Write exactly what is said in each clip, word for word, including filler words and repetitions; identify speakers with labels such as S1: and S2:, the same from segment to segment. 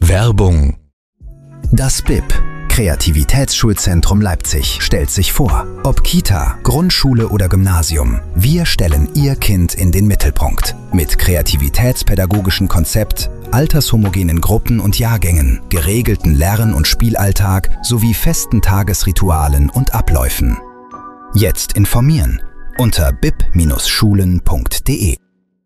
S1: Werbung. Das B I P, Kreativitätsschulzentrum Leipzig, stellt sich vor. Ob Kita, Grundschule oder Gymnasium, wir stellen Ihr Kind in den Mittelpunkt. Mit kreativitätspädagogischen Konzept, altershomogenen Gruppen und Jahrgängen, geregelten Lern- und Spielalltag sowie festen Tagesritualen und Abläufen. Jetzt informieren unter bip Bindestrich schulen punkt de.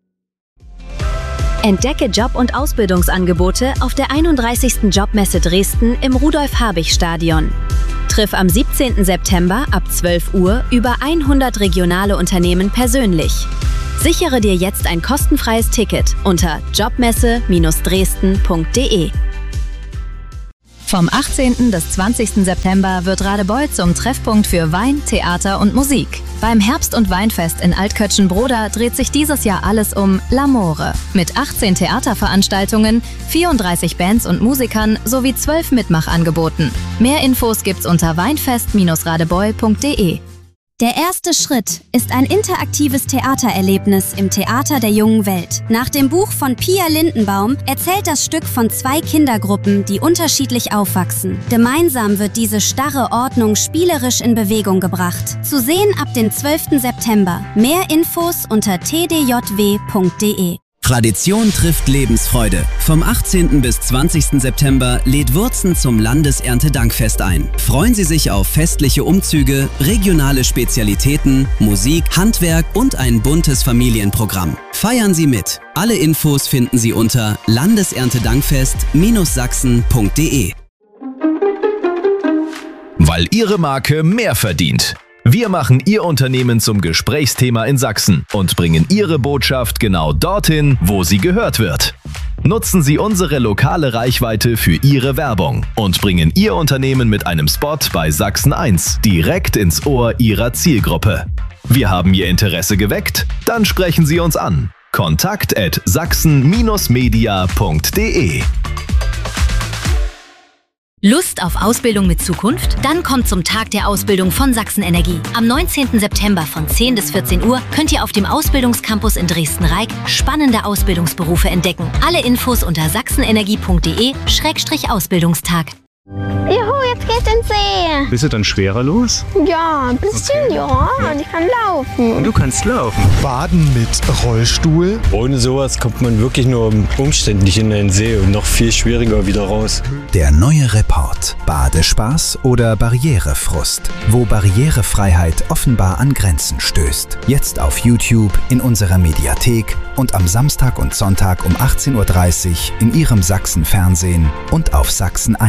S2: Entdecke Job- und Ausbildungsangebote auf der einunddreißigsten Jobmesse Dresden im Rudolf-Habich-Stadion. Triff am siebzehnten September ab zwölf Uhr über hundert regionale Unternehmen persönlich. Sichere dir jetzt ein kostenfreies Ticket unter jobmesse Bindestrich dresden punkt de. Vom achtzehnten bis zwanzigsten September wird Radebeul zum Treffpunkt für Wein, Theater und Musik. Beim Herbst- und Weinfest in Altkötschen-Broda dreht sich dieses Jahr alles um L'Amore. Mit achtzehn Theaterveranstaltungen, vierunddreißig Bands und Musikern sowie zwölf Mitmachangeboten. Mehr Infos gibt's unter weinfest Bindestrich radebeul punkt de.
S3: Der erste Schritt ist ein interaktives Theatererlebnis im Theater der jungen Welt. Nach dem Buch von Pia Lindenbaum erzählt das Stück von zwei Kindergruppen, die unterschiedlich aufwachsen. Gemeinsam wird diese starre Ordnung spielerisch in Bewegung gebracht. Zu sehen ab dem zwölften September. Mehr Infos unter t d j w punkt de.
S4: Tradition trifft Lebensfreude. Vom achtzehnten bis zwanzigsten September lädt Wurzen zum Landeserntedankfest ein. Freuen Sie sich auf festliche Umzüge, regionale Spezialitäten, Musik, Handwerk und ein buntes Familienprogramm. Feiern Sie mit. Alle Infos finden Sie unter landeserntedankfest Bindestrich sachsen punkt de.
S1: Weil Ihre Marke mehr verdient. Wir machen Ihr Unternehmen zum Gesprächsthema in Sachsen und bringen Ihre Botschaft genau dorthin, wo sie gehört wird. Nutzen Sie unsere lokale Reichweite für Ihre Werbung und bringen Ihr Unternehmen mit einem Spot bei Sachsen eins direkt ins Ohr Ihrer Zielgruppe. Wir haben Ihr Interesse geweckt? Dann sprechen Sie uns an. kontakt at sachsen media punkt de.
S2: Lust auf Ausbildung mit Zukunft? Dann kommt zum Tag der Ausbildung von Sachsen Energie. Am neunzehnten September von zehn bis vierzehn Uhr könnt ihr auf dem Ausbildungscampus in Dresden-Reik spannende Ausbildungsberufe entdecken. Alle Infos unter sachsenenergie punkt de Schrägstrich Ausbildungstag.
S5: Juhu, jetzt geht's ins See.
S6: Bist du dann schwerer los?
S5: Ja, ein bisschen, okay. ja. Und ich kann laufen.
S6: Und du kannst laufen.
S7: Baden mit Rollstuhl.
S8: Ohne sowas kommt man wirklich nur umständlich in den See und noch viel schwieriger wieder raus.
S1: Der neue Report. Badespaß oder Barrierefrust? Wo Barrierefreiheit offenbar an Grenzen stößt. Jetzt auf YouTube, in unserer Mediathek und am Samstag und Sonntag um achtzehn Uhr dreißig in Ihrem Sachsen-Fernsehen und auf Sachsen eins.